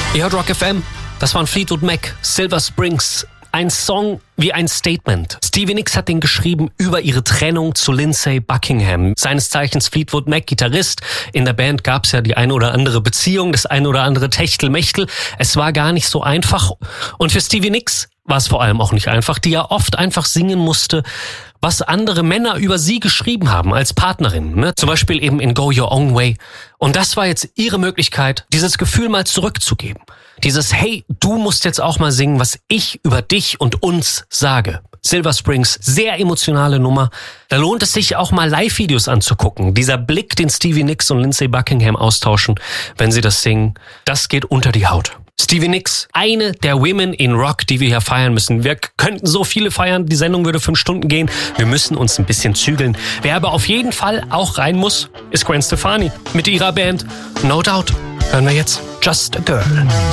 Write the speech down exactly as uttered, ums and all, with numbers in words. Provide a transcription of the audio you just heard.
Ihr hört Rock F M, das waren Fleetwood Mac, Silver Springs. Ein Song wie ein Statement. Stevie Nicks hat den geschrieben über ihre Trennung zu Lindsey Buckingham. Seines Zeichens Fleetwood Mac, Gitarrist. In der Band gab es ja die eine oder andere Beziehung, das eine oder andere Techtelmechtel. Es war gar nicht so einfach. Und für Stevie Nicks war es vor allem auch nicht einfach, die ja oft einfach singen musste, was andere Männer über sie geschrieben haben als Partnerin, ne? Zum Beispiel eben in Go Your Own Way. Und das war jetzt ihre Möglichkeit, dieses Gefühl mal zurückzugeben. Dieses, hey, du musst jetzt auch mal singen, was ich über dich und uns sage. Silver Springs, sehr emotionale Nummer. Da lohnt es sich auch mal Live-Videos anzugucken. Dieser Blick, den Stevie Nicks und Lindsey Buckingham austauschen, wenn sie das singen, das geht unter die Haut. Stevie Nicks, eine der Women in Rock, die wir hier feiern müssen. Wir könnten so viele feiern, die Sendung würde fünf Stunden gehen. Wir müssen uns ein bisschen zügeln. Wer aber auf jeden Fall auch rein muss, ist Gwen Stefani mit ihrer Band No Doubt. Hören wir jetzt Just a Girl.